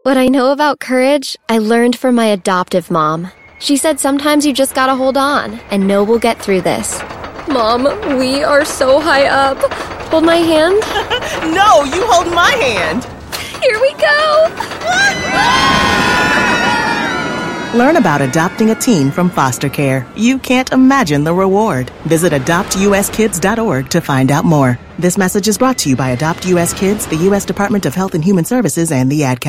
What I know about courage, I learned from my adoptive mom. She said sometimes you just gotta hold on and know we'll get through this. Mom, we are so high up. Hold my hand? No, you hold my hand. Here we go. Learn about adopting a teen from foster care. You can't imagine the reward. Visit adoptuskids.org to find out more. This message is brought to you by Adopt US Kids, the U.S. Department of Health and Human Services, and the Ad Council.